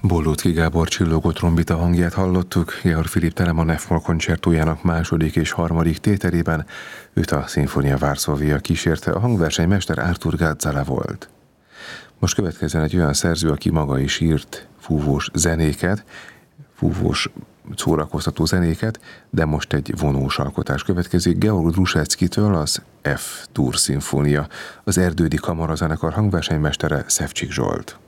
Bollóczky Gábor csillogó trombita hangját hallottuk Georg Philipp Telemann F-moll koncerttójának második és harmadik tételében. Őt a Sinfonia Varsóvia kísérte, a hangversenymester Artur Gazala volt. Most következzen egy olyan szerző, aki maga is írt fúvós zenéket, fúvós szórakoztató zenéket, de most egy vonós alkotás következik Georg Drusecki-től, az F-dur szimfónia, az Erdődi Kamarazenekar hangversenymestere Szevcsik Zsolt.